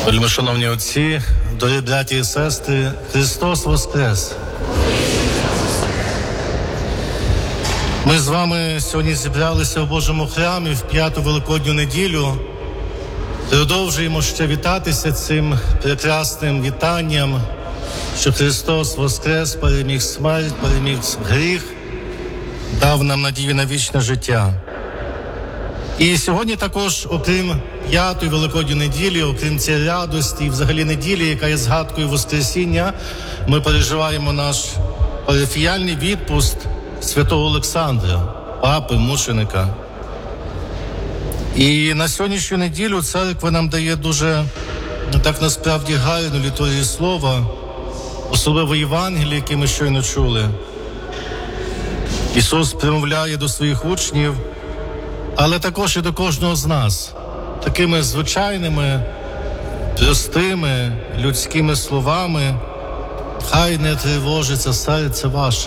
Вельмишановні отці, дорогі браті і сестри, Христос Воскрес! Ми з вами сьогодні зібралися в Божому храмі в п'яту Великодню неділю. Продовжуємо ще вітатися цим прекрасним вітанням, що Христос Воскрес, переміг смерть, переміг гріх, дав нам надію на вічне життя. І сьогодні також, окрім п'ятої Великодньої неділі, окрім цієї радості і взагалі неділі, яка є згадкою Воскресіння, ми переживаємо наш парафіяльний відпуст святого Олександра, папи, мученика. І на сьогоднішню неділю церква нам дає дуже, так насправді, гарну літургію слова, особливо Євангелії, яке ми щойно чули. Ісус промовляє до своїх учнів, але також і до кожного з нас, такими звичайними, простими, людськими словами: «Хай не тривожиться серце ваше».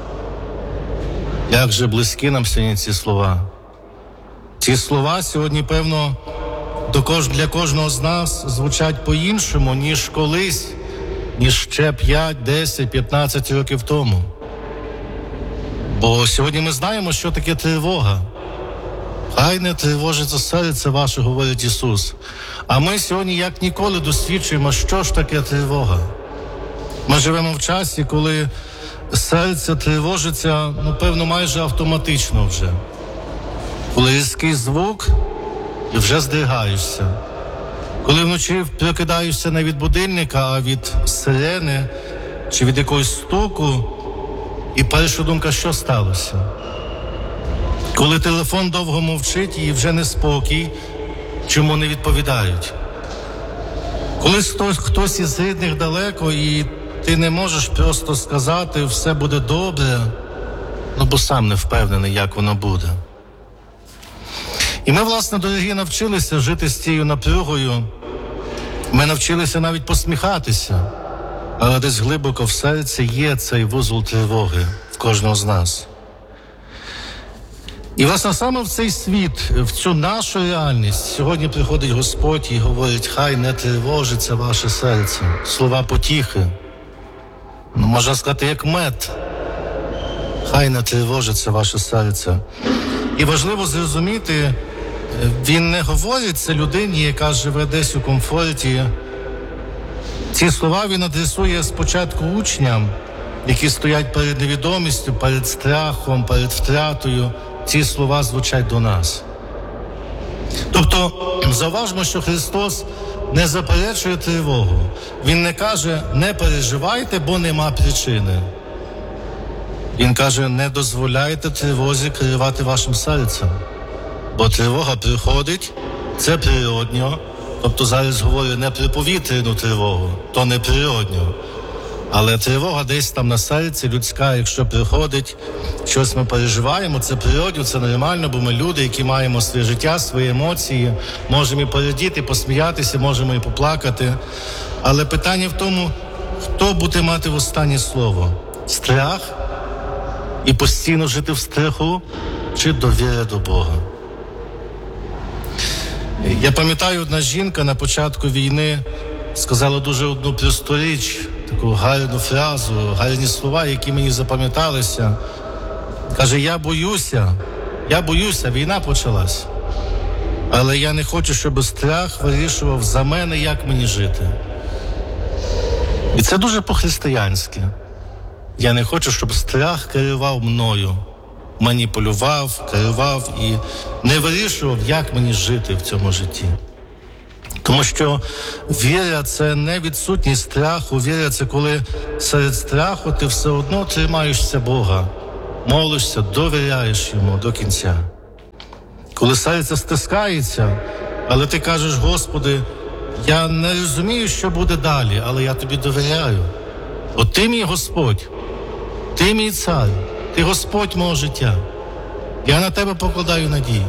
Як же близькі нам сьогодні ці слова. Ці слова сьогодні, певно, для кожного з нас звучать по-іншому, ніж колись, ніж ще 5, 10, 15 років тому. Бо сьогодні ми знаємо, що таке тривога. «Хай не тривожиться серце ваше», говорить Ісус. А ми сьогодні як ніколи досліджуємо, що ж таке тривога. Ми живемо в часі, коли серце тривожиться, певно, майже автоматично вже. Коли різкий звук, і вже здригаєшся. Коли вночі прокидаєшся не від будильника, а від сирени чи від якогось стуку, і перша думка, що сталося. Коли телефон довго мовчить і вже неспокій, чому не відповідають. Коли хтось із рідних далеко, і ти не можеш просто сказати «все буде добре», бо сам не впевнений, як воно буде. І ми, власне, дорогі, навчилися жити з цією напругою. Ми навчилися навіть посміхатися, але десь глибоко в серці є цей вузол тривоги в кожного з нас. І, власне, саме в цей світ, в цю нашу реальність сьогодні приходить Господь і говорить: «Хай не тривожиться ваше серце». Слова потіхи. Можна сказати, як мед. «Хай не тривожиться ваше серце». І важливо зрозуміти, він не говорить це людині, яка живе десь у комфорті. Ці слова він адресує спочатку учням, які стоять перед невідомістю, перед страхом, перед втратою. Ці слова звучать до нас. Тобто, зауважмо, що Христос не заперечує тривогу. Він не каже: «Не переживайте, бо нема причини». Він каже: «Не дозволяйте тривозі керувати вашим серцем». Бо тривога приходить, це природньо. Тобто зараз говорю не про повітряну тривогу, то не природньо. Але тривога десь там на серці, людська, якщо приходить, щось ми переживаємо, це природньо, це нормально, бо ми люди, які маємо своє життя, свої емоції, можемо і порадіти, посміятися, можемо і поплакати. Але питання в тому, хто буде мати останнє слово? Страх? І постійно жити в страху, чи довіра до Бога? Я пам'ятаю, одна жінка на початку війни сказала дуже одну просту річ, таку гарну фразу, гарні слова, які мені запам'яталися. Каже: я боюся, війна почалась. Але я не хочу, щоб страх вирішував за мене, як мені жити. І це дуже по-християнськи. Я не хочу, щоб страх керував мною, маніпулював, керував і не вирішував, як мені жити в цьому житті. Тому що віра – це не відсутність страху. Віра – це коли серед страху ти все одно тримаєшся Бога, молишся, довіряєш Йому до кінця. Коли серце стискається, але ти кажеш: «Господи, я не розумію, що буде далі, але я Тобі довіряю. От Ти мій Господь, Ти мій Цар, Ти Господь мого життя. Я на Тебе покладаю надію».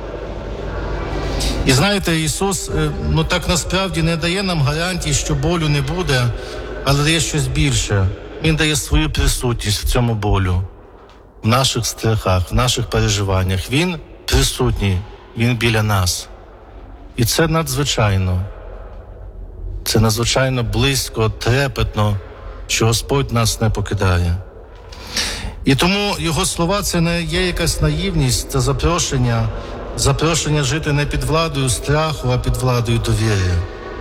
І знаєте, Ісус, так насправді не дає нам гарантії, що болю не буде, але дає щось більше. Він дає свою присутність в цьому болю, в наших страхах, в наших переживаннях. Він присутній, Він біля нас. І це надзвичайно. Це надзвичайно близько, трепетно, що Господь нас не покидає. І тому Його слова – це не є якась наївність, це запрошення жити не під владою страху, а під владою довіри.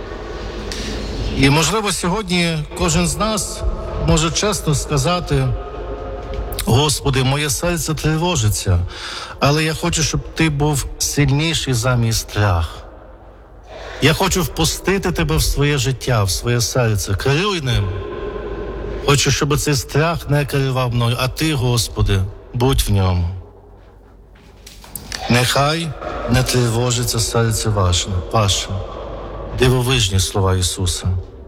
І, можливо, сьогодні кожен з нас може чесно сказати: Господи, моє серце тривожиться, але я хочу, щоб Ти був сильніший за мій страх. Я хочу впустити Тебе в своє життя, в своє серце. Керуй ним. Хочу, щоб цей страх не керував мною, а Ти, Господи, будь в ньому. Нехай не тривожиться серце ваше. Дивовижні слова Ісуса.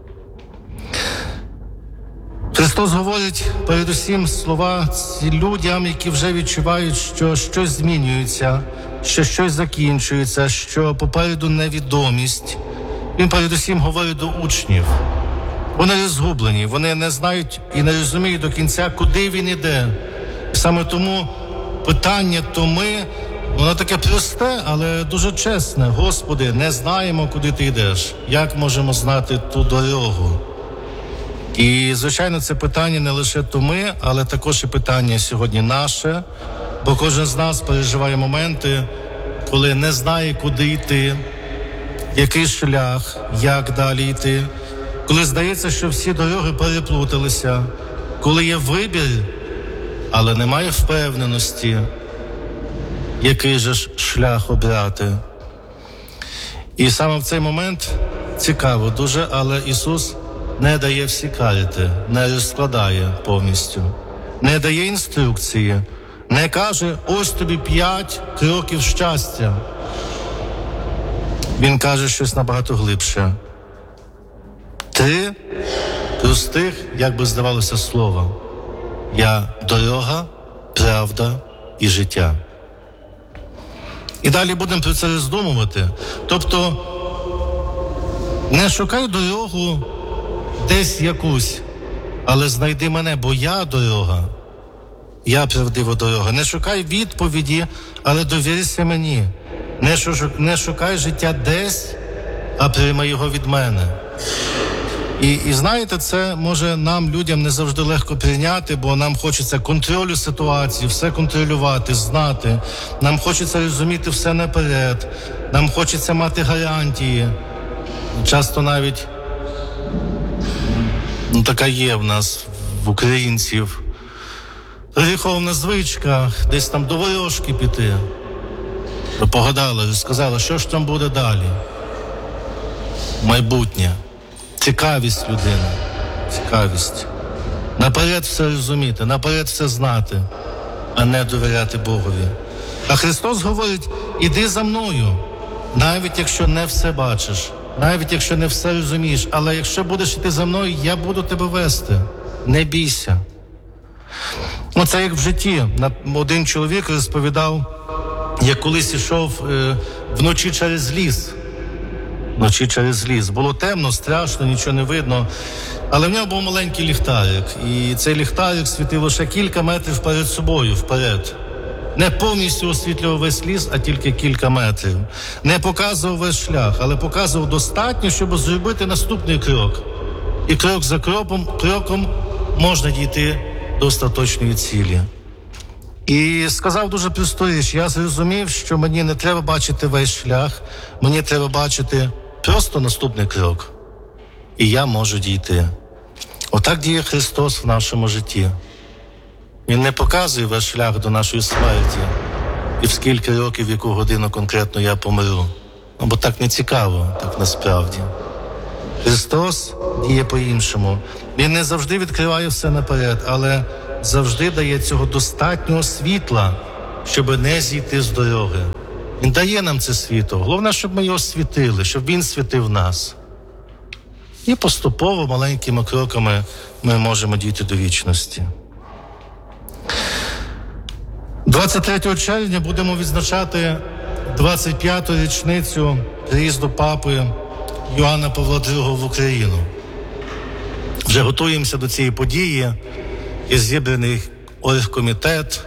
Христос говорить передусім слова людям, які вже відчувають, що щось змінюється, що щось закінчується, що попереду невідомість. Він передусім говорить до учнів. Вони розгублені, вони не знають і не розуміють до кінця, куди він іде. І саме тому питання Томи, воно таке просте, але дуже чесне. Господи, не знаємо, куди Ти йдеш. Як можемо знати ту дорогу? І, звичайно, це питання не лише Томи, але також і питання сьогодні наше, бо кожен з нас переживає моменти, коли не знає, куди йти, який шлях, як далі йти, коли здається, що всі дороги переплуталися, коли є вибір, але немає впевненості, який же ж шлях обрати. І саме в цей момент цікаво дуже, але Ісус не дає всі карти, не розкладає повністю, не дає інструкції, не каже: ось тобі 5 кроків щастя. Він каже щось набагато глибше. 3 простих, як би здавалося, слова. Я дорога, правда і життя. І далі будемо про це роздумувати. Тобто, не шукай дорогу десь якусь, але знайди мене, бо я дорога. Я правдива дорога. Не шукай відповіді, але довірся мені. Не шукай життя десь, а прийми його від мене. І знаєте, це може нам, людям, не завжди легко прийняти, бо нам хочеться контролю ситуації, все контролювати, знати. Нам хочеться розуміти все наперед. Нам хочеться мати гарантії. Часто навіть така є в нас, в українців, гріховна звичка, десь там до ворожки піти. Погадали, сказали, що ж там буде далі. Майбутнє. Цікавість людини. Цікавість. Наперед все розуміти, наперед все знати, а не довіряти Богові. А Христос говорить: іди за мною, навіть якщо не все бачиш, навіть якщо не все розумієш, але якщо будеш йти за мною, я буду тебе вести. Не бійся. Це як в житті. Один чоловік розповідав, як колись йшов вночі через ліс. Вночі через ліс. Було темно, страшно, нічого не видно. Але в нього був маленький ліхтарик. І цей ліхтарик світив лише кілька метрів перед собою, вперед. Не повністю освітлював весь ліс, а тільки кілька метрів. Не показував весь шлях, але показував достатньо, щоб зробити наступний крок. І крок за кроком можна дійти до остаточної цілі. І сказав дуже просту річ: я зрозумів, що мені не треба бачити весь шлях, мені треба бачити просто наступний крок. І я можу дійти. Отак діє Христос в нашому житті. Він не показує весь шлях до нашої смерті і в скільки років, в яку годину конкретно я помру. Бо так не цікаво, так насправді. Христос діє по-іншому. Він не завжди відкриває все наперед, але завжди дає цього достатнього світла, щоб не зійти з дороги. Він дає нам це світло. Головне, щоб ми його світили, щоб він світив нас. І поступово, маленькими кроками ми можемо дійти до вічності. 23 червня будемо відзначати 25-ту річницю приїзду папи Йоанна Павла II в Україну. Вже готуємося до цієї події, і зібраний оргкомітет,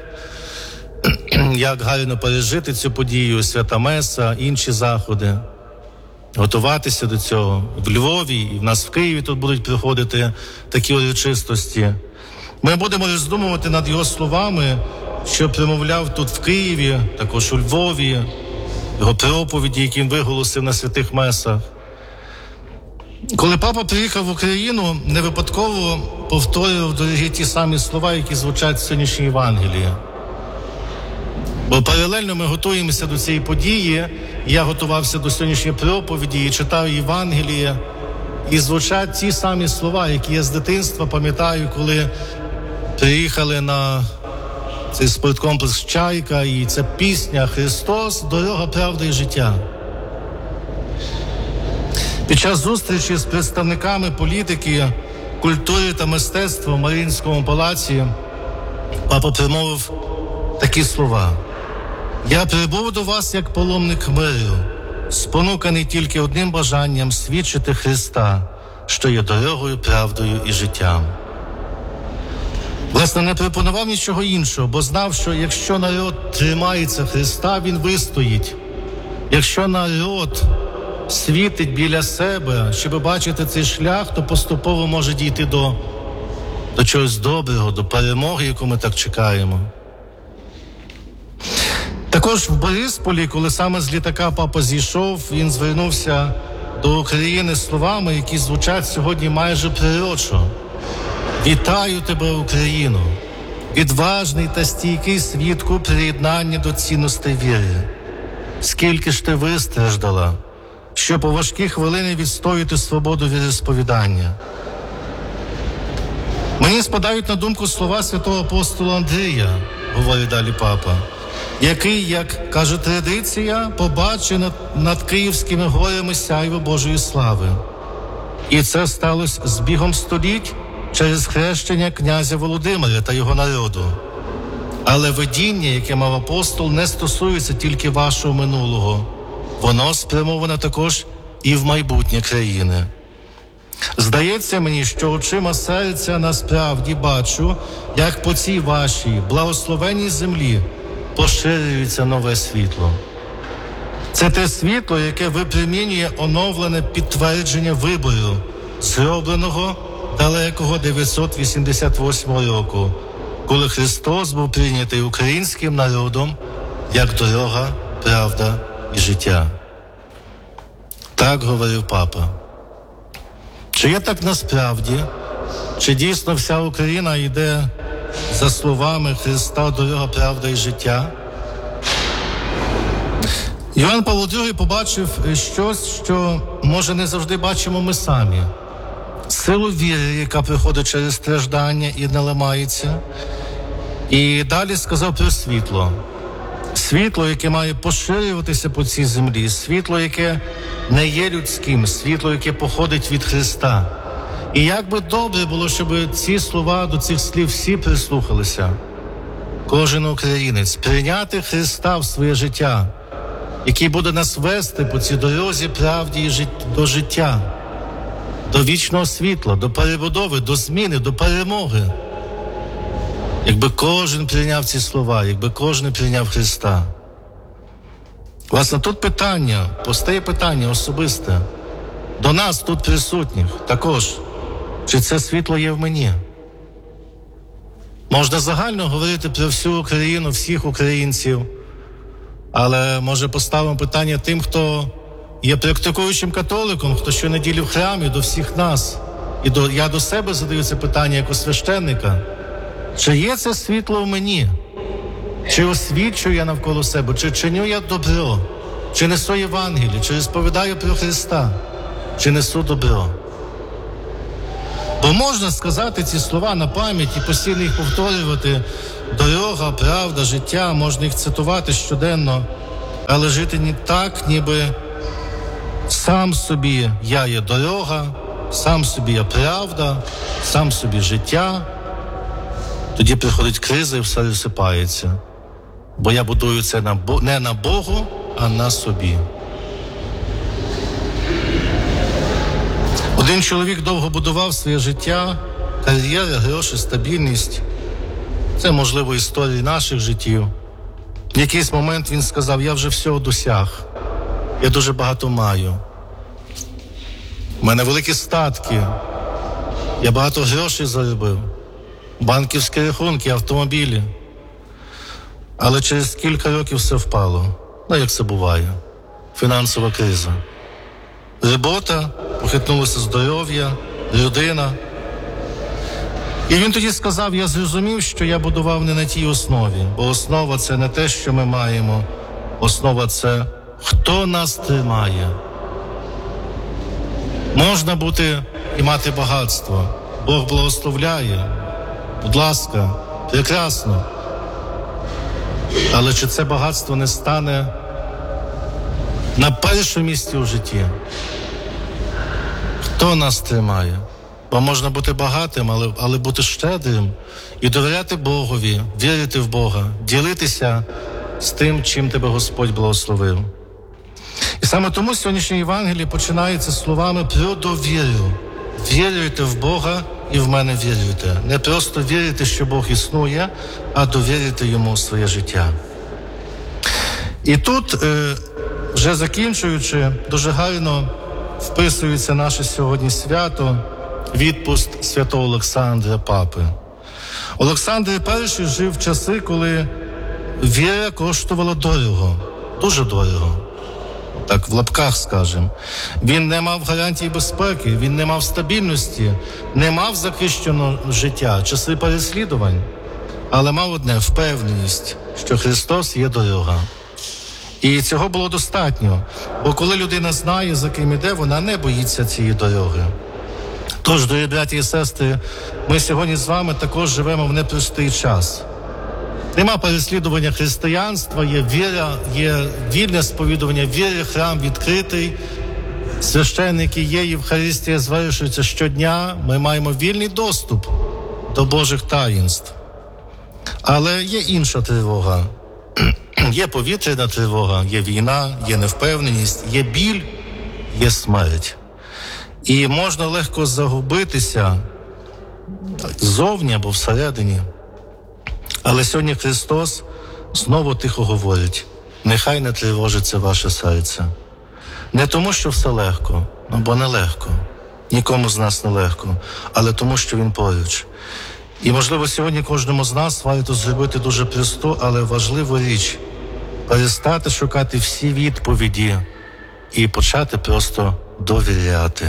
як гарно пережити цю подію, свята меса, інші заходи. готуватися до цього. В Львові і в нас в Києві тут будуть проходити такі урочистості. Ми будемо роздумувати над його словами, що промовляв тут в Києві, також у Львові, його проповіді, які він виголосив на святих месах. Коли папа приїхав в Україну, не випадково повторював дорогі ті самі слова, які звучать в сьогоднішній Євангелії. Бо паралельно ми готуємося до цієї події, я готувався до сьогоднішньої проповіді і читав Євангеліє, і звучать ті самі слова, які я з дитинства пам'ятаю, коли приїхали на цей спорткомплекс «Чайка», і ця пісня «Христос, дорога, правда і життя». Під час зустрічі з представниками політики, культури та мистецтва в Маріїнському палаці папа промовив такі слова: «Я прибув до вас як паломник миру, спонуканий тільки одним бажанням свідчити Христа, що є дорогою, правдою і життям». Власне, не пропонував нічого іншого, бо знав, що якщо народ тримається Христа, він вистоїть. Якщо народ світить біля себе, щоб бачити цей шлях, то поступово може дійти до чогось доброго, до перемоги, яку ми так чекаємо. Також в Борисполі, коли саме з літака папа зійшов, він звернувся до України словами, які звучать сьогодні майже пророчо. «Вітаю тебе, Україно, відважний та стійкий свідку приєднання до цінностей віри. Скільки ж ти вистраждала, щоб у важкі хвилини відстояти свободу віросповідання». Мені спадають на думку слова святого апостола Андрія, говорить далі папа, який, як каже традиція, побачив над Київськими горами сяйво Божої слави. І це сталося з бігом століть через хрещення князя Володимира та його народу. Але видіння, яке мав апостол, не стосується тільки вашого минулого. Воно спрямоване також і в майбутнє країни. Здається мені, що очима серця насправді бачу, як по цій вашій благословенній землі поширюється нове світло. Це те світло, яке випромінює оновлене підтвердження вибору, зробленого далекого 988 року, коли Христос був прийнятий українським народом як дорога, правда і життя. Так говорив папа. Чи є так насправді? Чи дійсно вся Україна йде за словами Христа, дорога, правда і життя? Іван Павло II побачив щось, що, може, не завжди бачимо ми самі. Силу віри, яка приходить через страждання і не ламається. І далі сказав про світло. Світло, яке має поширюватися по цій землі. Світло, яке не є людським. Світло, яке походить від Христа. І як би добре було, щоб ці слова, до цих слів всі прислухалися. Кожен українець. Прийняти Христа в своє життя, який буде нас вести по цій дорозі правді і до життя. До вічного світла, до перебудови, до зміни, до перемоги. Якби кожен прийняв ці слова, якби кожен прийняв Христа. Власне, тут питання, постає питання особисте. До нас тут присутніх також. Чи це світло є в мені? Можна загально говорити про всю Україну, всіх українців. Але, може, поставимо питання тим, хто є практикуючим католиком, хто щонеділі в храмі, до всіх нас. І я до себе задаю це питання як у священника. Чи є це світло в мені? Чи освічую я навколо себе? Чи чиню я добро? Чи несу Євангеліє? Чи розповідаю про Христа? Чи несу добро? Бо можна сказати ці слова на пам'ять і постійно їх повторювати. Дорога, правда, життя, можна їх цитувати щоденно, але жити не так, ніби сам собі я є дорога, сам собі я правда, сам собі життя. Тоді приходить криза і все розсипається. Бо я будую це не на Богу, а на собі. Один чоловік довго будував своє життя, кар'єра, гроші, стабільність. Це, можливо, історії наших життів. В якийсь момент він сказав: я вже всього досяг, я дуже багато маю. У мене великі статки. Я багато грошей заробив. Банківські рахунки, автомобілі. Але через кілька років все впало. Ну, як це буває. Фінансова криза. Робота, похитнулося здоров'я, родина. І він тоді сказав, я зрозумів, що я будував не на тій основі. Бо основа – це не те, що ми маємо. Основа – це хто нас тримає. Можна бути і мати багатство. Бог благословляє. Будь ласка, прекрасно. Але чи це багатство не стане на першому місці у житті? Хто нас тримає? Бо можна бути багатим, але бути щедрим і довіряти Богові, вірити в Бога, ділитися з тим, чим тебе Господь благословив. І саме тому сьогоднішнє Євангеліє починається словами про довіру. Віруйте в Бога і в мене віруйте. Не просто вірити, що Бог існує, а довірити Йому своє життя. І тут, вже закінчуючи, дуже гарно вписується наше сьогодні свято, відпуст святого Олександра Папи. Олександр І жив в часи, коли віра коштувала дорого, дуже дорого. Так, в лапках скажемо. Він не мав гарантій безпеки, він не мав стабільності, не мав захищеного життя, часи переслідувань, але мав одне – впевненість, що Христос є дорога. І цього було достатньо, бо коли людина знає, за ким іде, вона не боїться цієї дороги. Тож, дорогі браті і сестри, ми сьогодні з вами також живемо в непростий час. Нема переслідування християнства, є віра, є вільне сповідування віри, храм відкритий, священники є, Євхаристія звершується щодня, ми маємо вільний доступ до Божих таїнств. Але є інша тривога. Є повітряна тривога, є війна, є невпевненість, є біль, є смерть. І можна легко загубитися ззовні або всередині. Але сьогодні Христос знову тихо говорить: нехай не тривожиться ваше серце. Не тому, що все легко, бо не легко. Нікому з нас не легко, але тому, що Він поруч. І, можливо, сьогодні кожному з нас варто зробити дуже просту, але важливу річ – перестати шукати всі відповіді і почати просто довіряти.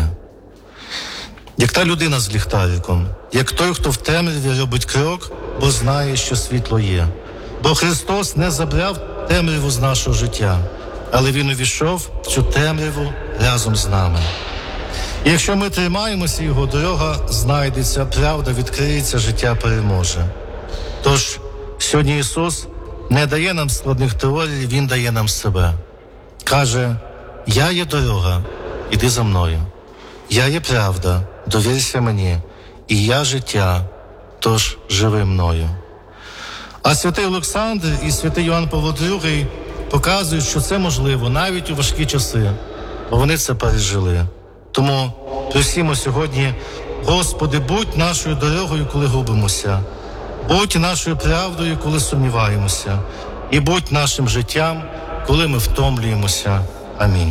Як та людина з ліхтариком, як той, хто в темряві робить крок, бо знає, що світло є. Бо Христос не забрав темряву з нашого життя, але Він увійшов в цю темряву разом з нами. І якщо ми тримаємося Його, дорога знайдеться, правда відкриється, життя переможе. Тож сьогодні Ісус не дає нам складних теорій, Він дає нам себе. Каже: я є дорога, іди за мною. Я є правда, довірся мені. І я життя, тож живи мною. А святий Олександр і святий Йоанн Павло II показують, що це можливо навіть у важкі часи, бо вони це пережили. Тому просімо сьогодні: Господи, будь нашою дорогою, коли губимося, будь нашою правдою, коли сумніваємося, і будь нашим життям, коли ми втомлюємося. Амінь.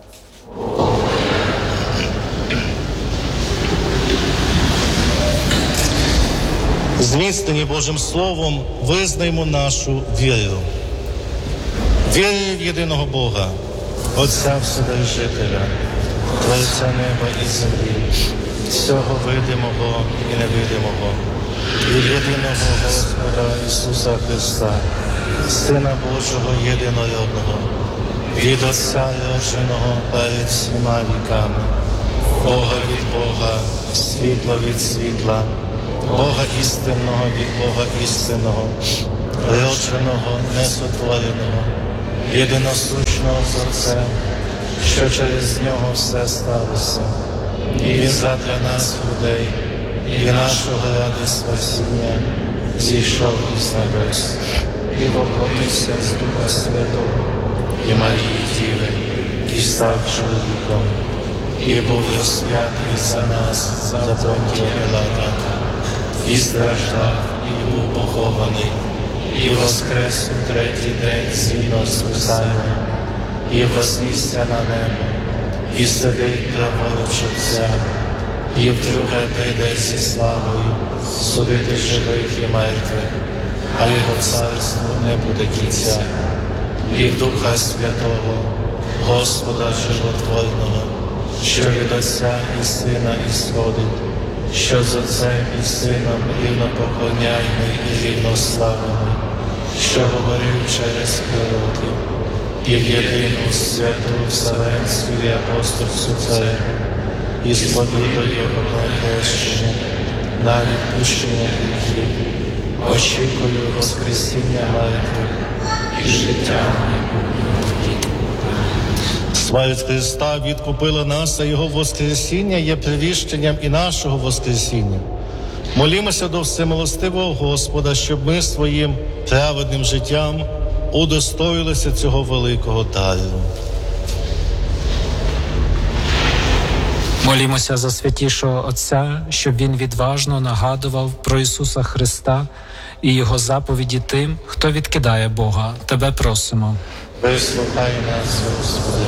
Зміцнені Божим Словом, визнаємо нашу віру. Вірю в єдиного Бога, Отця Вседержителя, Творця неба і землі, всього видимого і невидимого, і єдиного Господа Ісуса Христа, Сина Божого єдинородного, від Отця родженого перед всіма віками, Бога від Бога, світло від світла, Бога істинного від Бога істинного, родженого, несотвореного, єдиносущного з Отцем, що через Нього все сталося. І Він задля нас, людей, і нашого ради спасіння, зійшов із небес, і воплотився з Духа Святого, і Марії Діви, і став чоловіком, і був розп'ятий за нас, за Понтія Пилата, і страждав, і був похований, і воскрес у третій день згідно з Писанням, і вознісся на небо, і сидить праворуч Отця, і вдруге прийде зі славою судити живих і мертвих, а його царство не буде кінця. І в Духа Святого, Господа Животворного, що від Отця і Сина ісходить, що з Отцем і Сином рівно поклоняємий і рівно славимий, що говорив через пророків, і в єдину святу Вселенську і апостольську церкву, і з водою Його хрещення, на відпущення гріхів, очікую воскресіння мертвих і життя майбутнього. Смерть Христа відкупила нас, а Його воскресіння є привіщенням і нашого воскресіння. Молімося до всемилостивого Господа, щоб ми своїм праведним життям удостоїлися цього великого дару. Молімося за святішого Отця, щоб він відважно нагадував про Ісуса Христа і Його заповіді тим, хто відкидає Бога. Тебе просимо. Вислухай нас, Господи.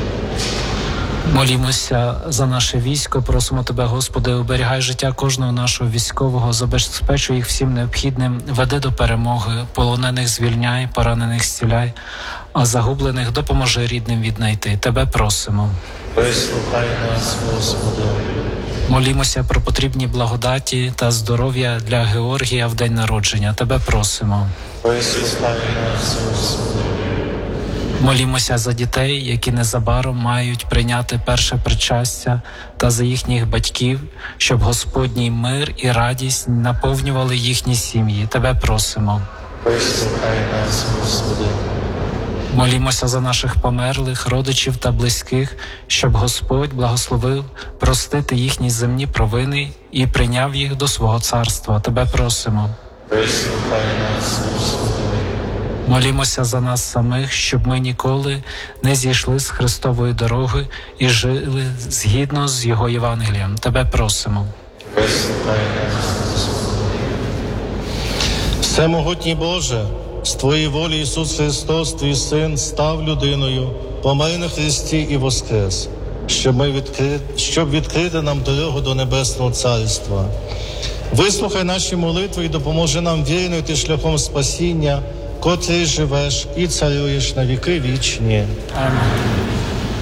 Молімося за наше військо, просимо Тебе, Господи, оберігай життя кожного нашого військового, забезпечуй їх всім необхідним, веди до перемоги, полонених звільняй, поранених зціляй, а загублених допоможи рідним віднайти. Тебе просимо. Вислухай нас, Господи. Молімося про потрібні благодаті та здоров'я для Георгія в день народження. Тебе просимо. Вислухай нас, Господи. Молімося за дітей, які незабаром мають прийняти перше причастя, та за їхніх батьків, щоб Господній мир і радість наповнювали їхні сім'ї. Тебе просимо. Вислухай нас, Господи. Молімося за наших померлих, родичів та близьких, щоб Господь благословив простити їхні земні провини і прийняв їх до свого царства. Тебе просимо. Вислухай нас, Господи. Молімося за нас самих, щоб ми ніколи не зійшли з Христової дороги і жили згідно з Його Євангелієм. Тебе просимо. Вислухай нас, Господи. Всемогутній Боже, з Твоєї волі Ісус Христос, Твій Син, став людиною, помер на Христі і воскрес, щоб відкрити нам дорогу до Небесного Царства. Вислухай наші молитви і допоможи нам вірно йти шляхом спасіння, котрий живеш і царюєш на віки вічні. Амінь.